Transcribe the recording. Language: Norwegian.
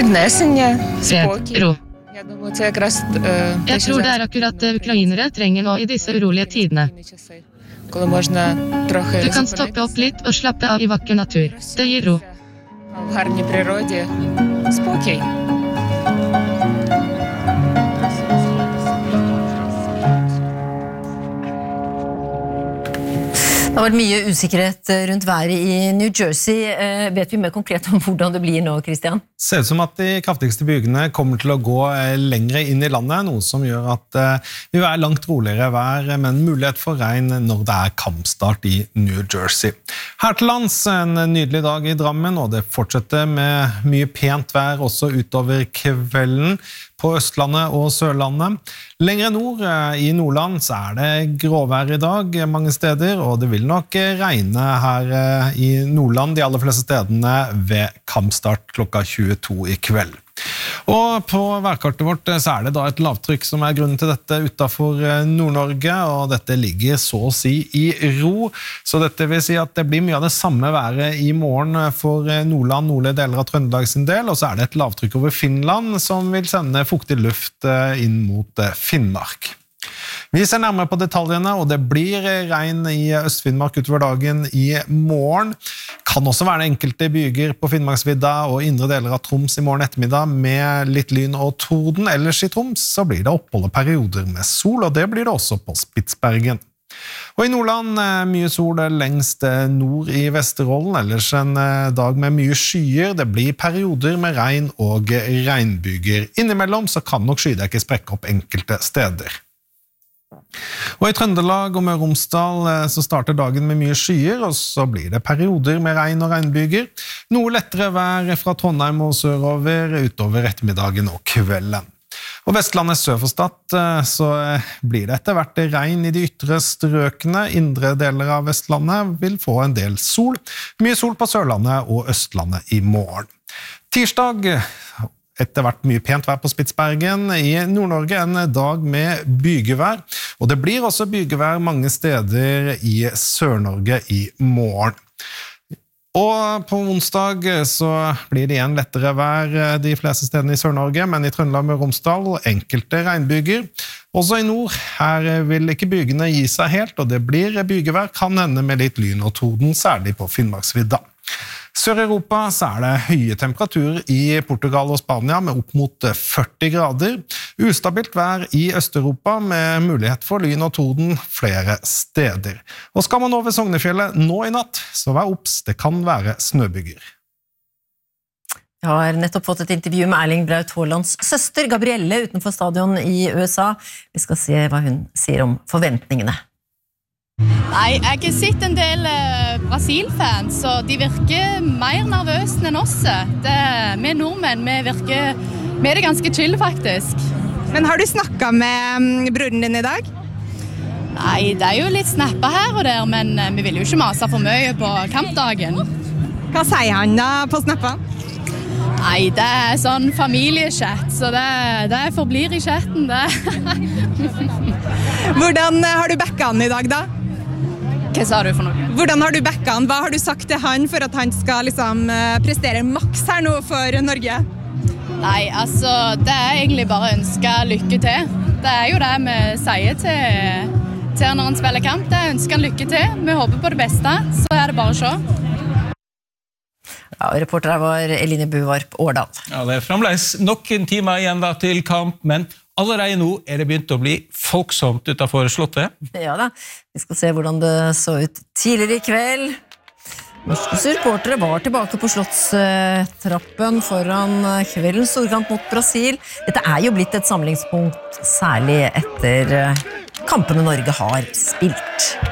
Піднесення, Fred, спокій. ro. Я думаю, це якраз Jeg tror det akkurat det ukrainere trenger nå i disse urolige tidene. коли можна трохи Du kan stoppe opp litt og slappe av i vakker natur. Det gir ro. в гарній природі. Спокій. Det har vært mye usikkerhet rundt været i New Jersey. Vet vi mer konkret om hvordan det blir nå, Christian? Ser ut som at de kraftigste bygene kommer til å gå lengre inn i landet, noe som gjør at vi vil være langt roligere vær, men mulighet for regn når det er kampstart i New Jersey. Her til lands en nydelig dag i Drammen, og det fortsetter med mye pent vær også utover kvelden på Østlandet og Sørlandet. Lengre nord i Nordland så er det gråvær i dag mange steder, og det vil nok regne her i Nordland de aller fleste stedene ved kampstart klokka 22 i kveld. Og på værkartet vårt så er det da et lavtrykk som er grunnen til dette utenfor Nord-Norge, og dette ligger så å si i ro. Så dette vil si at det blir mye av det samme været i morgen for Nordland, nordlige deler av Trøndelag sin del, og så er det et lavtrykk over Finland som vil sende fuktig luft inn mot Finnmark. Vi ser nærmere på detaljene, og det blir regn i Øst-Finnmark utover dagen i morgen. Kan også være enkelte byger på Finnmarksvidda og indre deler av Troms i morgen ettermiddag med litt lyn og torden. Ellers i Troms så blir det oppholdet perioder med sol, og det blir det også på Spitsbergen. Og i Nordland mye sol lengst nord i Vesterålen, ellers en dag med mye skyer. Det blir perioder med regn og regnbyger. Innimellom så kan nok skydekke sprekke opp enkelte steder. Og i Trøndelag og Møre og Romsdal så starter dagen med mye skyer, og så blir det perioder med regn og regnbyger. Noe lettere vær fra Trondheim og sørover utover ettermiddagen og kvelden. Og Vestlandet sør for Stad så blir det etter hvert regn i de ytre strøkene. Indre deler av Vestlandet vil få en del sol. Mye sol på Sørlandet og Østlandet i morgen. Tirsdag etter hvert mye pent vær på Spitsbergen. I Nord-Norge en dag med bygevær, og det blir også bygevær mange steder i Sør-Norge i morgen. Og på onsdag så blir det igjen lettere vær de fleste stedene i Sør-Norge, men i Trøndelag, Møre og Romsdal enkelte regnbyger. Også i nord, her vil ikke bygene gi seg helt, og det blir bygevær, kan hende med litt lyn og torden, særlig på Finnmarksvidda. Sør-Europa så er det høye temperaturer i Portugal og Spania med opp mot 40 grader. Ustabilt vær i Øst-Europa med mulighet for lyn og torden flere steder. Og skal man over Sognefjellet nå i natt, så vær obs, det kan være snøbyger. Jeg har nettopp fått et intervju med Erling Braut Haalands søster Gabrielle utenfor stadion i USA. Vi skal se hva hun sier om forventningene. Nei, jeg har sett en del Brasil-fans, og de virker mer nervøse enn oss. Vi nordmenn, vi er det ganske chill faktisk. Men har du snakket med broren din i dag? Nei, det er jo litt snappa her og der, men vi vil jo ikke mase for mye på kampdagen. Hva sier han da på snappa? Nei, det er sånn familiechat, så det forblir i chatten, det. Hvordan har du backet han i dag da? Hva sa du for noe? Hvordan har du backet han? Hva har du sagt til han for at han skal liksom prestere maks her nå for Norge? Nei, altså, det er egentlig bare å ønske lykke til. Det er jo det vi sier til når han spiller kamp. Det er ønske han lykke til. Vi håper på det beste, så er det bare å se. Ja, reporter her var Eline Buvarp Årdal. Ja, det er fremdeles nok en time igjen da til kamp, men allerede nå er det begynt å bli folksomt utenfor Slottet. Ja da, vi skal se hvordan det så ut tidligere i kveld. Norske supportere var tilbake på Slottstrappen foran kveldens storkamp mot Brasil. Dette er jo blitt et samlingspunkt, særlig etter kampene Norge har spilt.